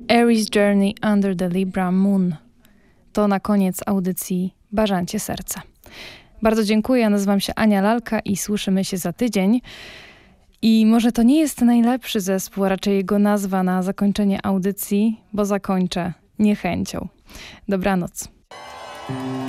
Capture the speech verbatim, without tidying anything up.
Aries Journey Under the Libra Moon. To na koniec audycji Bażancie Serca. Bardzo dziękuję, ja nazywam się Ania Lalka i słyszymy się za tydzień. I może to nie jest najlepszy zespół, a raczej jego nazwa na zakończenie audycji, bo zakończę niechęcią. Dobranoc.